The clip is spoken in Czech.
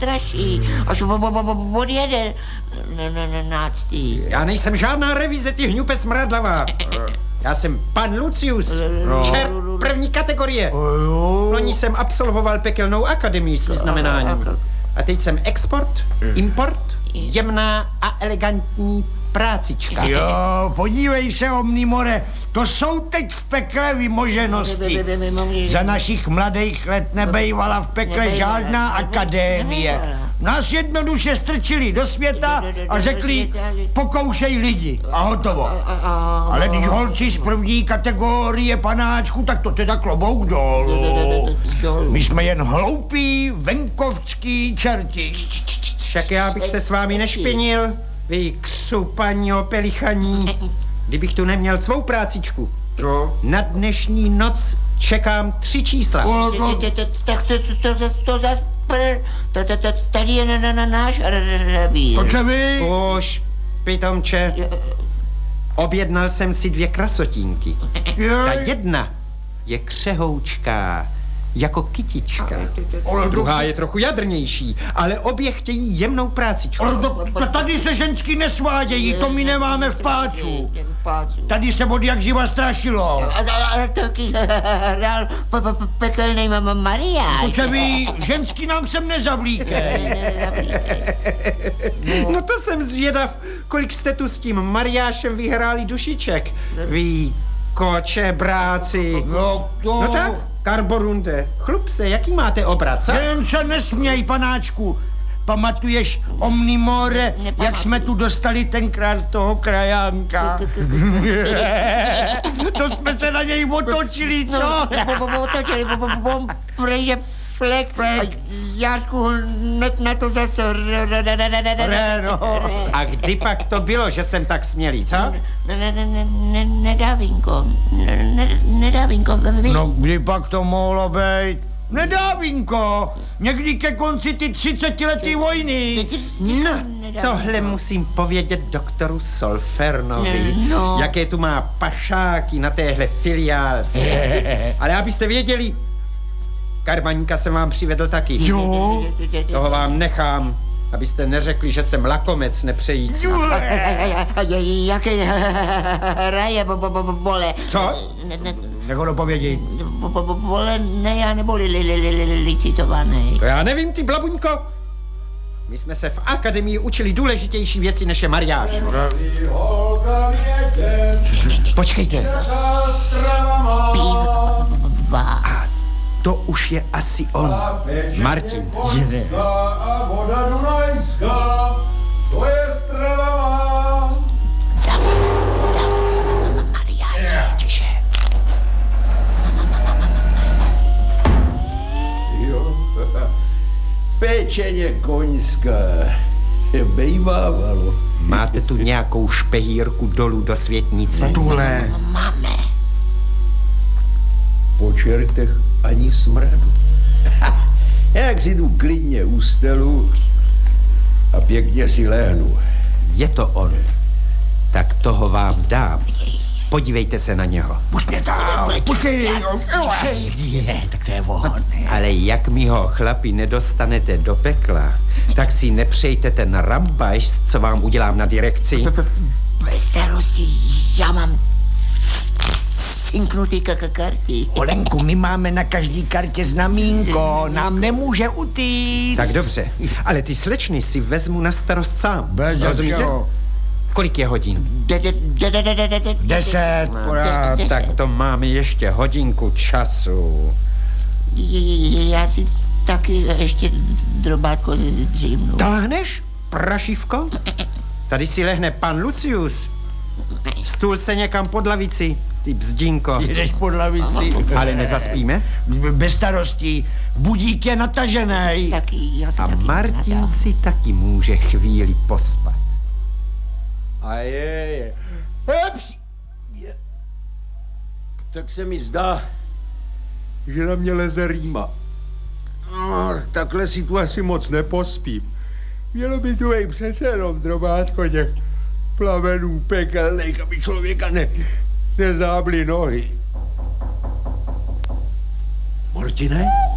straší, až odjede na Já nejsem žádná revize, ty hňupe smradlavá. Já jsem pan Lucius, čert první kategorie. Loni jsem absolvoval pekelnou akademii s vyznamenáním. A teď jsem export, import, jemná a elegantní prácička. Jo, podívej se, Omnimore, to jsou teď v pekle vymoženosti. Za našich mladých let nebejvala v pekle žádná akadémie. Nás jednoduše strčili do světa a řekli, pokoušej lidi a hotovo. Ale když holci z první kategorie panáčku, tak to teda klobouk dolů. My jsme jen hloupí, venkovský čerti. Však já bych se s vámi nešpinil, vy křupaňo pelichaní, kdybych tu neměl svou prácičku. Co? Na dnešní noc čekám 3 čísla. Tak to zas tady je náš revír. To co vy? Už, pitomče, objednal jsem si 2 krasotínky. Ta jedna je křehoučká, jako kytička. Druhá je trochu jadrnější, ale obě chtějí jemnou prácičku. Tady se ženský nesvádějí, to my nemáme v pácu. Tady se od jak živa strašilo. Ale taky hrál pekelnej Mariáš. To co vy, ženský nám sem nezavlíkej. No to jsem zvědav, kolik jste tu s tím Mariášem vyhráli dušiček. Vy koče, bráci. No tak, Karborunde, chlup se, jaký máte obrat, co? Jen se nesměj, panáčku. Pamatuješ, Omnimore, jak jsme tu dostali tenkrát toho krajánka? To jsme se na něj otočili, co? Otočili, protože flek. Jášku hned na to zase A kdy pak to bylo, že jsem tak smělý, co? Nedávinko. No, kdy pak to mohlo být? Nedávinko, někdy ke konci ty 30letý vojny. No, tohle musím povědět doktoru Solfernovi, jaké tu má pašáky na téhle filiálce. Ale abyste věděli, Karbaníka jsem vám přivedl taky. Jo? Toho vám nechám, abyste neřekli, že jsem lakomec nepřející. Jaké hraje bole. Co? Nech ho dopovědět. Vole, ne já nebo licitovaný. To já nevím, ty blabuňko. My jsme se v akademii učili důležitější věci, než je mariáž. Počkejte. A to už je asi on. Martin. A voda Dunajská, to je strava má. Mariáše, tiše. Jo, pečeně koňská, bejvávalo. Máte tu nějakou špehírku dolů do světnice? Tuhle. Máme. Po čertech ani smradu. Jak si tu klidně ustelu a pěkně si lehnu. Je to on. Tak toho vám dám. Podívejte se na něho. Pušť mě tam, puštěj. Tak to je on. Ale jak mi ho, chlapi, nedostanete do pekla, tak si nepřejte ten rambajs, co vám udělám na direkci. Bez starosti, já mám cinknutý karty. Olenku, my máme na každý kartě znamínko, nám nemůže utýct. Tak dobře, ale ty slečny si vezmu na starost sám. Rozumíte? Kolik je hodin? 10, porád. Tak to máme ještě hodinku času. Já si taky ještě drobátko dřímnu. Táhneš, prašivko? Tady si lehne pan Lucius. Stůl se někam pod lavici, ty bzdinko. Jdeš pod lavici. Ale nezaspíme? Bez starostí, budík je natažený. Taky, já si A taky Martin nadám. si taky může chvíli pospat. A je. Tak se mi zdá, že na mě leze rýma. No, takhle si tu asi moc nepospím. Mělo by tu ej přece jenom drobátko těch plamenů pekelných, aby člověka nezábly nohy. Martine?